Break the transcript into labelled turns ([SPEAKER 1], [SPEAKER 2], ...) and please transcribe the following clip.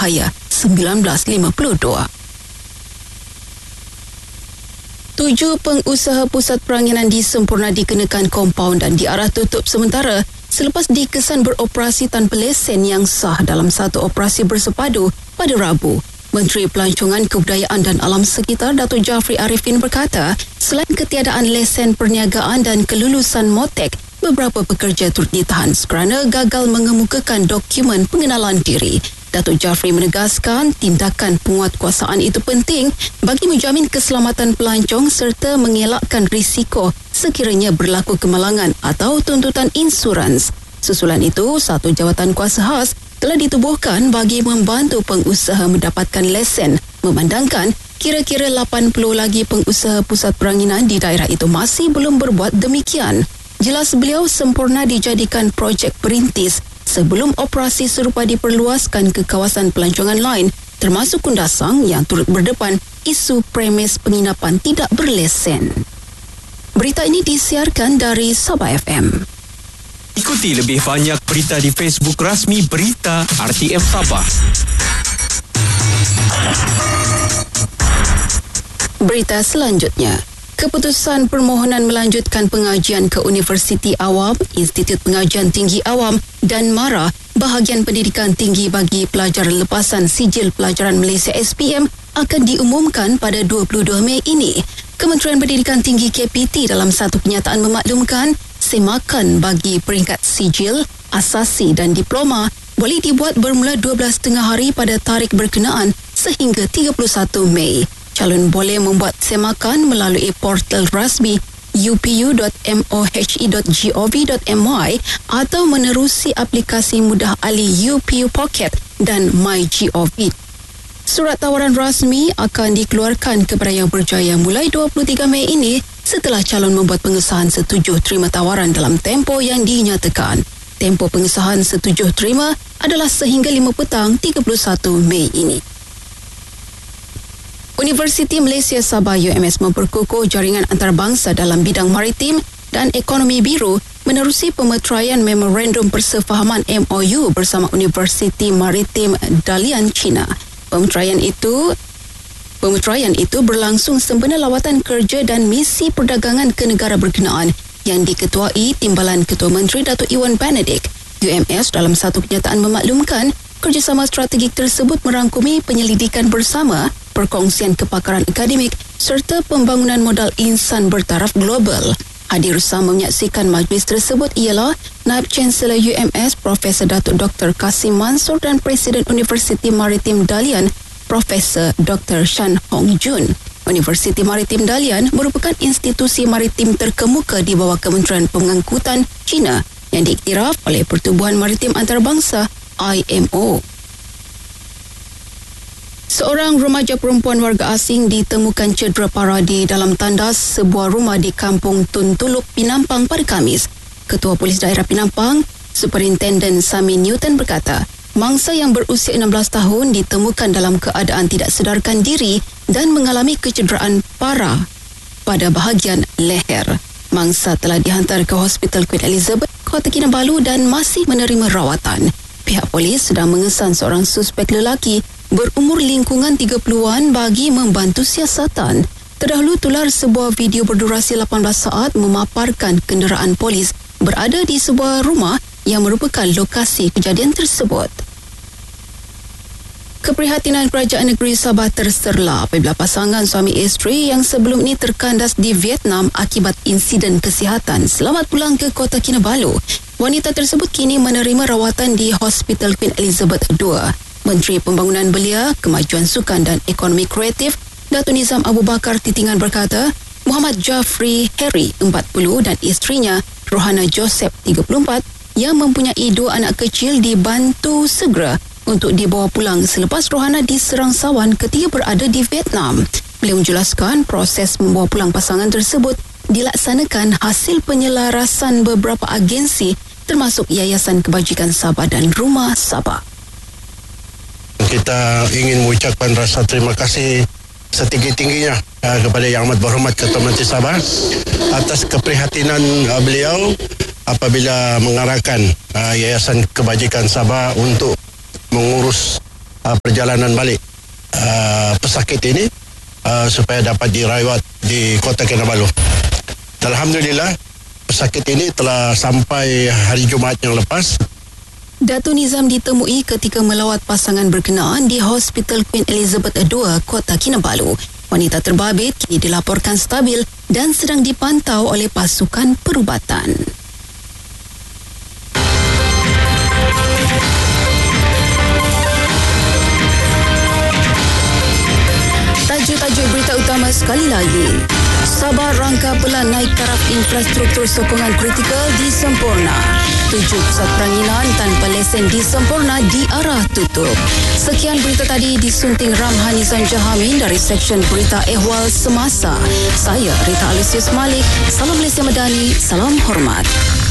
[SPEAKER 1] Berbahaya 1952. 7 pengusaha pusat peranginan di Semporna dikenakan kompaun dan diarah tutup sementara selepas dikesan beroperasi tanpa lesen yang sah dalam satu operasi bersepadu pada Rabu. Menteri Pelancongan Kebudayaan dan Alam Sekitar Datuk Jafri Arifin berkata, selain ketiadaan lesen perniagaan dan kelulusan MOTEK, beberapa pekerja turut ditahan kerana gagal mengemukakan dokumen pengenalan diri. Datuk Jafri menegaskan tindakan penguatkuasaan itu penting bagi menjamin keselamatan pelancong serta mengelakkan risiko sekiranya berlaku kemalangan atau tuntutan insurans. Susulan itu, satu jawatan kuasa khas telah ditubuhkan bagi membantu pengusaha mendapatkan lesen, memandangkan kira-kira 80 lagi pengusaha pusat peranginan di daerah itu masih belum berbuat demikian. Jelas beliau, Semporna dijadikan projek perintis sebelum operasi serupa diperluaskan ke kawasan pelancongan lain, termasuk Kundasang yang turut berdepan isu premis penginapan tidak berlesen. Berita ini disiarkan dari Sabah FM.
[SPEAKER 2] Ikuti lebih banyak berita di Facebook rasmi Berita RTM Sabah.
[SPEAKER 1] Berita selanjutnya. Keputusan permohonan melanjutkan pengajian ke Universiti Awam, Institut Pengajian Tinggi Awam dan MARA, bahagian pendidikan tinggi bagi pelajar lepasan Sijil Pelajaran Malaysia SPM akan diumumkan pada 22 Mei ini. Kementerian Pendidikan Tinggi KPT dalam satu kenyataan memaklumkan semakan bagi peringkat sijil, asasi dan diploma boleh dibuat bermula 12.30 hari pada tarikh berkenaan sehingga 31 Mei. Calon boleh membuat semakan melalui portal rasmi upu.mohe.gov.my atau menerusi aplikasi mudah alih UPU Pocket dan MyGov. Surat tawaran rasmi akan dikeluarkan kepada yang berjaya mulai 23 Mei ini setelah calon membuat pengesahan setuju terima tawaran dalam tempoh yang dinyatakan. Tempoh pengesahan setuju terima adalah sehingga 5 petang 31 Mei ini. Universiti Malaysia Sabah UMS memperkukuh jaringan antarabangsa dalam bidang maritim dan ekonomi biru menerusi pemeteraian Memorandum Persefahaman MOU bersama Universiti Maritim Dalian China. Pemeteraian itu berlangsung sempena lawatan kerja dan misi perdagangan ke negara berkenaan yang diketuai Timbalan Ketua Menteri Datuk Iwan Benedict. UMS dalam satu kenyataan memaklumkan kerjasama strategik tersebut merangkumi penyelidikan bersama, perkongsian kepakaran akademik serta pembangunan modal insan bertaraf global. Hadir bersama menyaksikan majlis tersebut ialah Naib Chancellor UMS Profesor Datuk Dr. Kasim Mansur dan Presiden Universiti Maritim Dalian Profesor Dr. Shan Hong Jun. Universiti Maritim Dalian merupakan institusi maritim terkemuka di bawah Kementerian Pengangkutan China yang diiktiraf oleh Pertubuhan Maritim Antarabangsa IMO. Seorang remaja perempuan warga asing ditemukan cedera parah di dalam tandas sebuah rumah di Kampung Tun Tuluk, Pinampang pada Khamis. Ketua Polis Daerah Pinampang, Superintenden Sami Newton berkata, mangsa yang berusia 16 tahun ditemukan dalam keadaan tidak sedarkan diri dan mengalami kecederaan parah pada bahagian leher. Mangsa telah dihantar ke Hospital Queen Elizabeth, Kota Kinabalu dan masih menerima rawatan. Pihak polis sedang mengesan seorang suspek lelaki berumur lingkungan 30-an bagi membantu siasatan. Terdahulu tular sebuah video berdurasi 18 saat memaparkan kenderaan polis berada di sebuah rumah yang merupakan lokasi kejadian tersebut. Keprihatinan Kerajaan Negeri Sabah terserlah apabila pasangan suami isteri yang sebelum ini terkandas di Vietnam akibat insiden kesihatan selamat pulang ke Kota Kinabalu. Wanita tersebut kini menerima rawatan di Hospital Queen Elizabeth II. Menteri Pembangunan Belia, Kemajuan Sukan dan Ekonomi Kreatif, Datuk Nizam Abu Bakar Titingan berkata, Muhammad Jafri Harry, 40 dan isterinya Rohana Joseph, 34, yang mempunyai 2 anak kecil dibantu segera untuk dibawa pulang selepas Rohana diserang sawan ketika berada di Vietnam. Beliau menjelaskan proses membawa pulang pasangan tersebut dilaksanakan hasil penyelarasan beberapa agensi termasuk Yayasan Kebajikan Sabah dan Rumah Sabah.
[SPEAKER 3] Kita ingin mengucapkan rasa terima kasih setinggi-tingginya kepada Yang Amat Berhormat Ketua Menteri Sabah atas keprihatinan beliau apabila mengarahkan Yayasan Kebajikan Sabah untuk mengurus perjalanan balik pesakit ini supaya dapat dirawat di Kota Kinabalu. Alhamdulillah, pesakit ini telah sampai hari Jumaat yang lepas.
[SPEAKER 1] Dato' Nizam ditemui ketika melawat pasangan berkenaan di Hospital Queen Elizabeth II, Kota Kinabalu. Wanita terbabit kini dilaporkan stabil dan sedang dipantau oleh pasukan perubatan. Tajuk-tajuk berita utama sekali lagi. Sabah rangka pelan naik taraf infrastruktur sokongan kritikal di Sempurna. 7 pusat peranginan tanpa lesen di Sempurna diarah tutup. Sekian berita tadi disunting Ramhan Nizam Jahamin dari Seksyen Berita Ehwal Semasa. Saya Rita Alusius Malik. Salam Malaysia Madani. Salam hormat.